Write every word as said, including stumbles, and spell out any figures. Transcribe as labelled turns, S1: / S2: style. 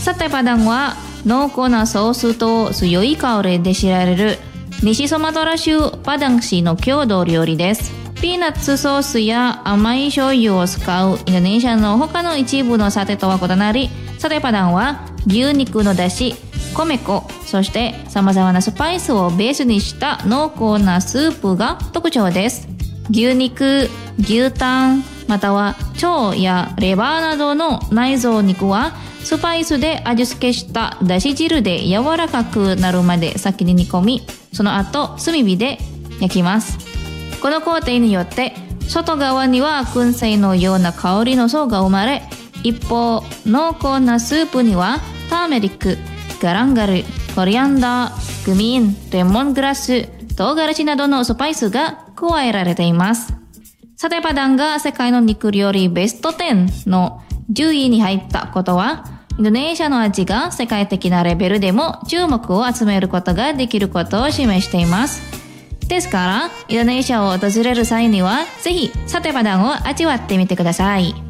S1: サテパダンは濃厚なソースと強い香りで知られる西スマトラ州パダン市の郷土料理です。ピーナッツソースや甘い醤油を使うインドネシアの他の一部のサテとは異なり、サテパダンは牛肉の出汁、米粉、そして様々なスパイスをベースにした濃厚なスープが特徴です。牛肉、牛タン、または腸やレバーなどの内臓肉はスパイスで味付けしただし汁で柔らかくなるまで先に煮込み、その後炭火で焼きます。この工程によって外側には燻製のような香りの層が生まれ、一方濃厚なスープにはターメリック、ガランガル、コリアンダー、クミン、レモングラス、唐辛子などのスパイスが加えられています。サテパダンが世界の肉料理ベストじゅうのじゅういに入ったことは、インドネシアの味が世界的なレベルでも注目を集めることができることを示しています。ですから、インドネシアを訪れる際には、ぜひサテパダンを味わってみてください。